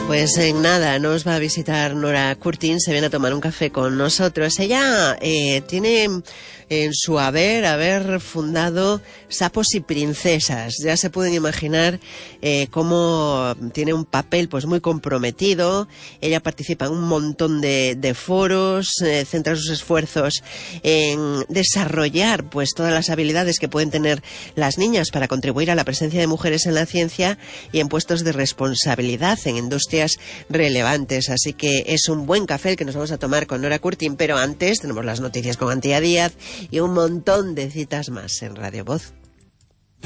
Pues en nada, nos va a visitar Nora Curtin, se viene a tomar un café con nosotros. Ella tiene en su haber fundado Sapos y Princesas. Ya se pueden imaginar cómo tiene un papel pues muy comprometido. Ella participa en un montón de foros, centra sus esfuerzos en desarrollar pues todas las habilidades que pueden tener las niñas para contribuir a la presencia de mujeres en la ciencia y en puestos de responsabilidad en industrias relevantes. Así que es un buen café el que nos vamos a tomar con Nora Curtin, pero antes tenemos las noticias con Antía Díaz y un montón de citas más en Radio Voz.